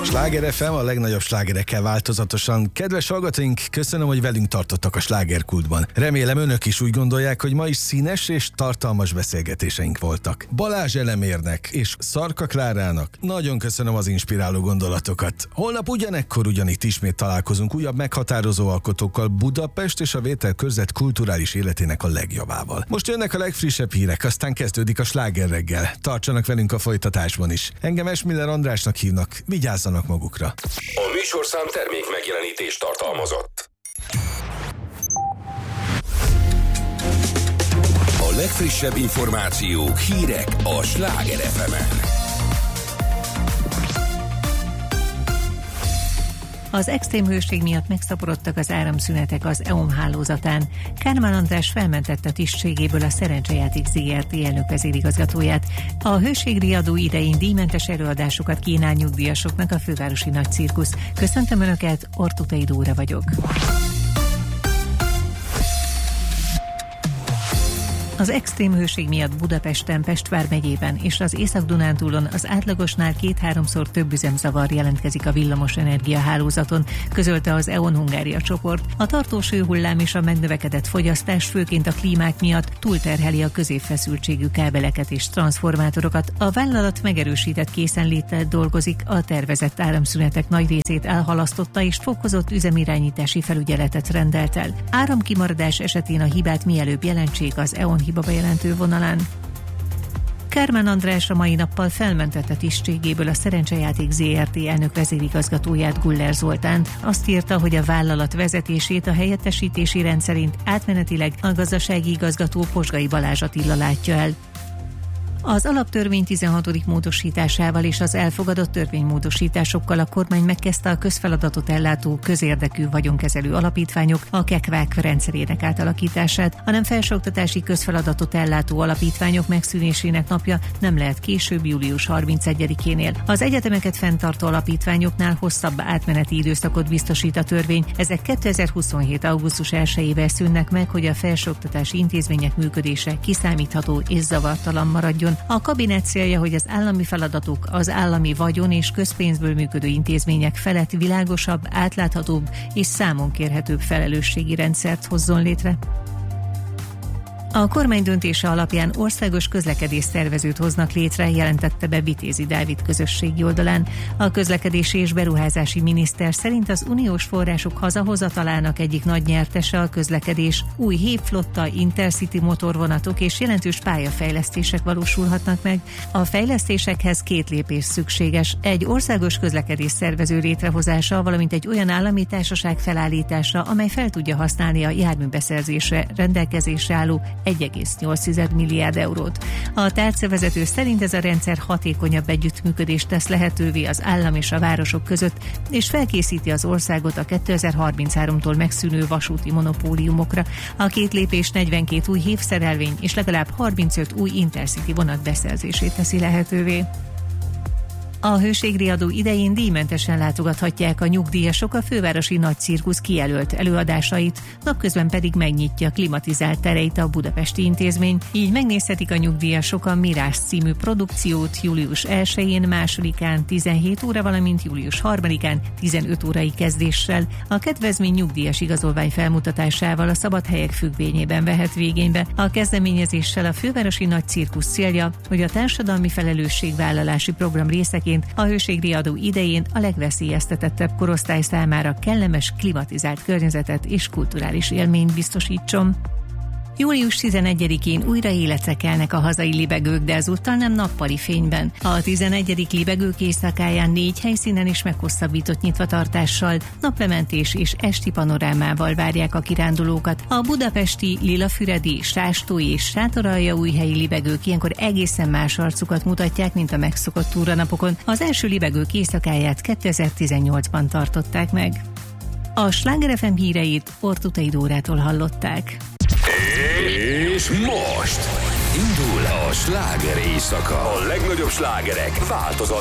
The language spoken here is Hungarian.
Sláger FM, a legnagyobb slágerekkel változatosan. Kedves hallgatóink, köszönöm, hogy velünk tartottak a slágerkultban. Remélem önök is úgy gondolják, hogy ma is színes és tartalmas beszélgetéseink voltak. Balázs Elemérnek és Szarka Klárának nagyon köszönöm az inspiráló gondolatokat. Holnap ugyanekkor ugyanitt ismét találkozunk újabb meghatározó alkotókkal, Budapest és a Vételkörzet kulturális életének a legjobbával. Most jönnek a legfrissebb hírek, aztán kezdődik a sláger reggel. Tartsanak velünk a folytatásban is. Engem Esmiller Andrásnak hívnak, vigyázzanak magukra. A műsorszám termék megjelenítést tartalmazott. A legfrissebb információk, hírek a Sláger FM-en. Az extrém hőség miatt megszaporodtak az áramszünetek az EON hálózatán. Kármán András felmentette tisztségéből a Szerencsejáték Zrt. Elnök vezérigazgatóját. A hőségriadó idején díjmentes előadásokat kínál nyugdíjasoknak a fővárosi nagy cirkusz. Köszöntöm Önöket, Ortutai Dóra vagyok. Az extrém hőség miatt Budapesten, Pest vármegyében és az Észak-Dunántúlon az átlagosnál 2-3-szor több üzemzavar jelentkezik a villamos energiahálózaton, közölte az EON Hungária csoport. A tartós hőhullám és a megnövekedett fogyasztás főként a klímák miatt túlterheli a középfeszültségű kábeleket és transformátorokat. A vállalat megerősített készenléttel dolgozik, a tervezett áramszünetek nagy részét elhalasztotta és fokozott üzemirányítási felügyeletet rendelt el. Áramkimaradás esetén a hibát mielőbb jelentsék az EON hibabejelentő vonalán. Kármán András a mai nappal felmentette tisztségéből a Szerencsejáték Zrt. Elnök vezérigazgatóját, Guller Zoltánt. Azt írta, hogy a vállalat vezetését a helyettesítési rendszerint átmenetileg a gazdasági igazgató Posgai Balázs Attila látja el. Az alaptörvény 16. módosításával és az elfogadott törvénymódosításokkal a kormány megkezdte a közfeladatot ellátó közérdekű vagyonkezelő alapítványok, a KEKVÁK rendszerének átalakítását. A nem felsőoktatási közfeladatot ellátó alapítványok megszűnésének napja nem lehet később július 31-énél. Az egyetemeket fenntartó alapítványoknál hosszabb átmeneti időszakot biztosít a törvény. Ezek 2027. augusztus 1-ével szűnnek meg, hogy a felsőoktatási intézmények működése kiszámítható és zavartalan maradjon. A kabinet célja, hogy az állami feladatok, az állami vagyon és közpénzből működő intézmények felett világosabb, átláthatóbb és számon kérhetőbb felelősségi rendszert hozzon létre. A kormány döntése alapján országos közlekedésszervezőt hoznak létre, jelentette be Vitézi Dávid közösségi oldalán. A közlekedési és beruházási miniszter szerint az uniós források hazahozatalának egyik nagy nyertese a közlekedés. Új hévflotta, intercity motorvonatok és jelentős pályafejlesztések valósulhatnak meg. A fejlesztésekhez 2 lépés szükséges: egy országos közlekedésszervező létrehozása, valamint egy olyan állami társaság felállítása, amely fel tudja használni a járműbeszerzésre rendelkezésre álló 1,8 milliárd eurót. A tárcavezető szerint ez a rendszer hatékonyabb együttműködést tesz lehetővé az állam és a városok között, és felkészíti az országot a 2033-tól megszűnő vasúti monopóliumokra. A 2 lépés 42 új hévszerelvény és legalább 35 új intercity vonat beszerzését teszi lehetővé. A hőségriadó idején díjmentesen látogathatják a nyugdíjasok a fővárosi nagy cirkusz kijelölt előadásait, napközben pedig megnyitja klimatizált tereit a budapesti intézmény, így megnézhetik a nyugdíjasok a Mirás című produkciót július 1-én, 2-án 17 óra, valamint július 3-án 15 órai kezdéssel. A kedvezmény nyugdíjas igazolvány felmutatásával a szabadhelyek függvényében vehet igénybe. A kezdeményezéssel a fővárosi nagy cirkusz célja, hogy a társadalmi felelősségvállalási program részeként a hőségriadó idején a legveszélyeztetettebb korosztály számára kellemes, klimatizált környezetet és kulturális élményt biztosítson. Július 11-én újra életre kelnek a hazai libegők, de ezúttal nem nappali fényben. A 11. libegők éjszakáján 4 helyszínen is meghosszabbított nyitvatartással, naplementés és esti panorámával várják a kirándulókat. A budapesti, lilafüredi, sástói és sátoraljaújhelyi libegők ilyenkor egészen más arcukat mutatják, mint a megszokott túranapokon. Az első libegők éjszakáját 2018-ban tartották meg. A Sláger FM híreit Ortutai Dórától hallották. És most indul a sláger éjszaka. A legnagyobb slágerek változatlan